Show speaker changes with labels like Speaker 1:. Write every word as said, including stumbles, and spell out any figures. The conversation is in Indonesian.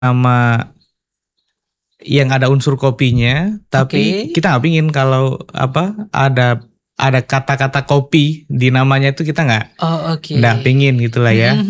Speaker 1: Nama yang ada unsur kopinya, tapi
Speaker 2: Oke.
Speaker 1: kita nggak pingin kalau apa ada ada kata-kata kopi di namanya itu kita nggak
Speaker 2: Oh, oke.
Speaker 1: nggak pingin gitulah
Speaker 2: Mhm
Speaker 1: ya.
Speaker 2: mhm.